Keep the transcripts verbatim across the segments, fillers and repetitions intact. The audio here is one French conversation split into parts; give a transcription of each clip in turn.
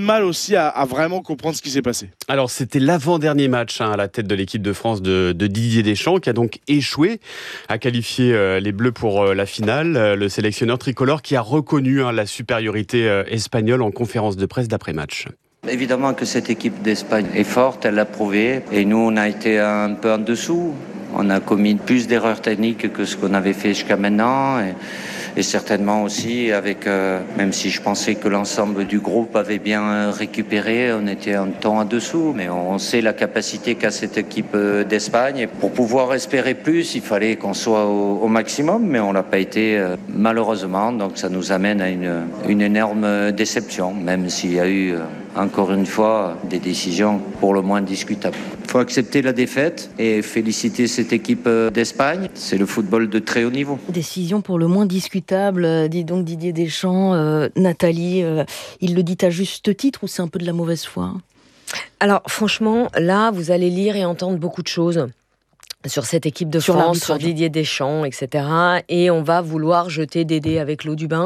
mal aussi à, à vraiment comprendre ce qui s'est passé. Alors c'était l'avant-dernier match hein, à la tête de l'équipe de France de, de Didier Deschamps qui a donc échoué à qualifier euh, les Bleus pour euh, la finale. Euh, le sélectionneur tricolore qui a reconnu hein, la supériorité euh, espagnole en conférence de presse d'après-match. Évidemment que cette équipe d'Espagne est forte, elle l'a prouvé. Et nous, on a été un peu en dessous. On a commis plus d'erreurs techniques que ce qu'on avait fait jusqu'à maintenant. Et, et certainement aussi, avec, euh, même si je pensais que l'ensemble du groupe avait bien récupéré, on était un temps en dessous. Mais on sait la capacité qu'a cette équipe d'Espagne. Et pour pouvoir espérer plus, il fallait qu'on soit au, au maximum. Mais on ne l'a pas été, euh, malheureusement. Donc ça nous amène à une, une énorme déception, même s'il y a eu... Euh, encore une fois, des décisions pour le moins discutables. Il faut accepter la défaite et féliciter cette équipe d'Espagne. C'est le football de très haut niveau. Décision pour le moins discutable, dit donc Didier Deschamps. Euh, Nathalie, euh, il le dit à juste titre ou c'est un peu de la mauvaise foi ? Alors franchement, là, vous allez lire et entendre beaucoup de choses sur cette équipe de sur France, sur Didier Deschamps, et cetera. Et on va vouloir jeter Dédé avec l'eau du bain.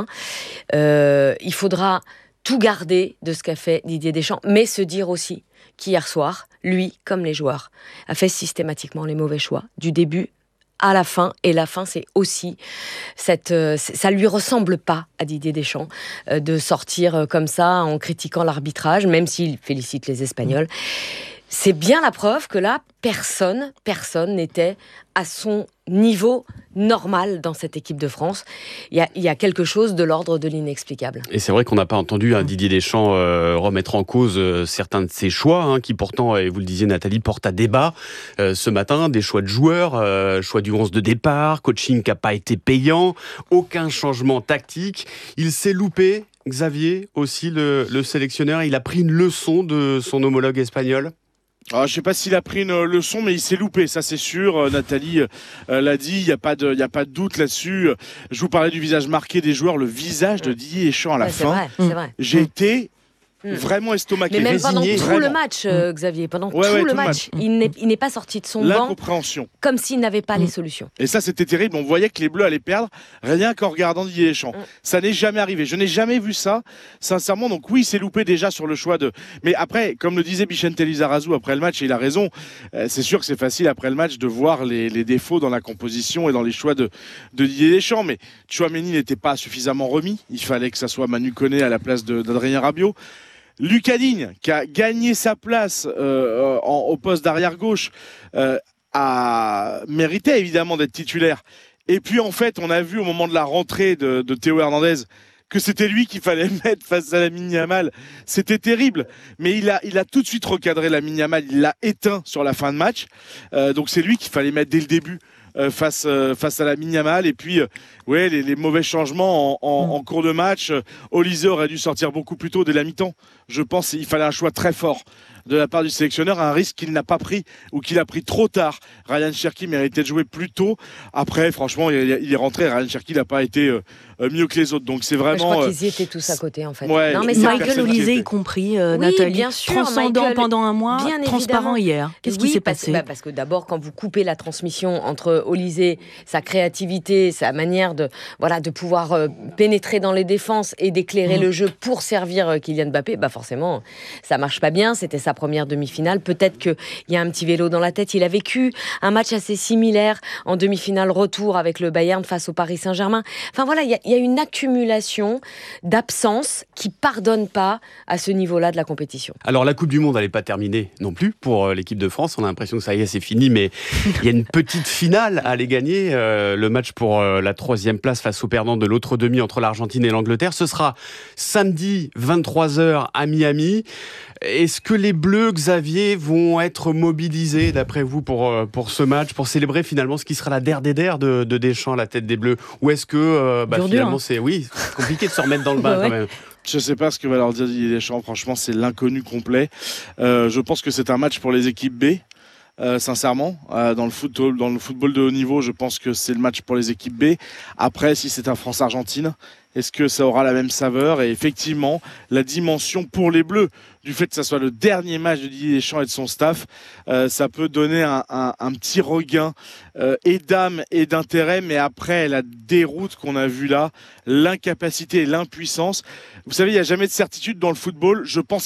Euh, il faudra... tout garder de ce qu'a fait Didier Deschamps, mais se dire aussi qu'hier soir, lui, comme les joueurs, a fait systématiquement les mauvais choix, du début à la fin, et la fin, c'est aussi cette, euh, ça lui ressemble pas à Didier Deschamps euh, de sortir euh, comme ça en critiquant l'arbitrage, même s'il félicite les Espagnols. C'est bien la preuve que là, personne, personne n'était à son niveau normal dans cette équipe de France. Il y a, il y a quelque chose de l'ordre de l'inexplicable. Et c'est vrai qu'on n'a pas entendu hein, Didier Deschamps euh, remettre en cause euh, certains de ses choix, hein, qui pourtant, et vous le disiez Nathalie, portent à débat euh, ce matin, des choix de joueurs, euh, choix du onze de départ, coaching qui n'a pas été payant, aucun changement tactique. Il s'est loupé, Xavier, aussi le, le sélectionneur, il a pris une leçon de son homologue espagnol. Alors, je ne sais pas s'il a pris une leçon, mais il s'est loupé, ça c'est sûr. Euh, Nathalie euh, l'a dit, il n'y a pas de, il y a pas de doute là-dessus. Je vous parlais du visage marqué des joueurs, le visage de Didier Deschamps à la ouais, fin. C'est vrai, c'est vrai. J'ai mmh. été mmh. vraiment estomaqué, mais même résigné. pendant tout vraiment. le match, euh, Xavier, pendant ouais, tout ouais, le tout match, match. il n'est, il n'est pas sorti de son banc. L'incompréhension. Comme s'il n'avait pas mmh. les solutions. Et ça, c'était terrible. On voyait que les Bleus allaient perdre rien qu'en regardant Didier Deschamps. Mmh. Ça n'est jamais arrivé. Je n'ai jamais vu ça, sincèrement. Donc oui, il s'est loupé déjà sur le choix de... Mais après, comme le disait Vicente Lizarazu après le match, et il a raison, euh, c'est sûr que c'est facile après le match de voir les, les défauts dans la composition et dans les choix de, de Didier Deschamps. Mais Tchouaméni n'était pas suffisamment remis. Il fallait que ça soit Manu Koné à la place de, d'Adrien Rabiot. Lucas Digne, qui a gagné sa place euh, en, au poste d'arrière-gauche, euh, a mérité évidemment d'être titulaire. Et puis en fait, on a vu au moment de la rentrée de, de Théo Hernandez que c'était lui qu'il fallait mettre face à Lamine Yamal. C'était terrible, mais il a, il a tout de suite recadré Lamine Yamal, il l'a éteint sur la fin de match. Euh, donc c'est lui qu'il fallait mettre dès le début. Euh, face, euh, face à Lamine Yamal. Et puis, euh, ouais, les, les mauvais changements en, en, en cours de match. Euh, Olise aurait dû sortir beaucoup plus tôt dès la mi-temps. Je pense qu'il fallait un choix très fort de la part du sélectionneur, un risque qu'il n'a pas pris ou qu'il a pris trop tard. Ryan Cherki méritait de jouer plus tôt. Après, franchement, il, il est rentré. Ryan Cherki n'a pas été euh, mieux que les autres. Donc c'est vraiment. Je crois qu'ils y étaient tous à côté en fait. Ouais, non, mais Michael Olise y compris, euh, oui, Nathalie. Bien sûr, transcendant Michael, pendant un mois, bien transparent hier. Qu'est-ce oui, qui s'est parce, passé bah, Parce que d'abord, quand vous coupez la transmission entre Olise, sa créativité, sa manière de, voilà, de pouvoir euh, pénétrer dans les défenses et d'éclairer mmh. le jeu pour servir euh, Kylian Mbappé, bah forcément, ça marche pas bien. C'était sa première demi-finale. Peut-être qu'il y a un petit vélo dans la tête. Il a vécu un match assez similaire en demi-finale retour avec le Bayern face au Paris Saint-Germain. Enfin voilà, il y, y a une accumulation d'absences qui pardonne pas à ce niveau-là de la compétition. Alors la Coupe du Monde, elle n'est pas terminée non plus pour l'équipe de France. On a l'impression que ça y est, c'est fini, mais il y a une petite finale à aller gagner. Euh, le match pour euh, la troisième place face au perdant de l'autre demi entre l'Argentine et l'Angleterre. Ce sera samedi vingt-trois heures à Miami. Est-ce que les Bleus, Xavier, vont être mobilisés, d'après vous, pour, pour ce match, pour célébrer finalement ce qui sera la der des der de, de Deschamps à la tête des Bleus? Ou est-ce que euh, bah, dur, finalement, dur, hein. c'est oui, c'est compliqué de se remettre dans le bain ouais, quand même? Je ne sais pas ce que va leur dire Didier Deschamps. Franchement, c'est l'inconnu complet. Euh, je pense que c'est un match pour les équipes B. Euh, sincèrement, euh, dans le football, dans le football de haut niveau, je pense que c'est le match pour les équipes B. Après, si c'est un France-Argentine, est-ce que ça aura la même saveur? Et effectivement, la dimension pour les Bleus, du fait que ça soit le dernier match de Didier Deschamps et de son staff, euh, ça peut donner un, un, un petit regain euh, et d'âme et d'intérêt. Mais après, la déroute qu'on a vue là, l'incapacité et l'impuissance. Vous savez, il n'y a jamais de certitude dans le football. Je pense